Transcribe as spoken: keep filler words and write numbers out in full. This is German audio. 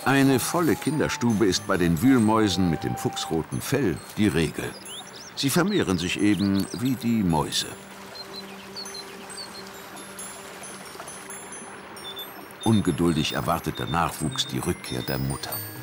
Eine volle Kinderstube ist bei den Wühlmäusen mit dem fuchsroten Fell die Regel. Sie vermehren sich eben wie die Mäuse. Ungeduldig erwartet der Nachwuchs die Rückkehr der Mutter.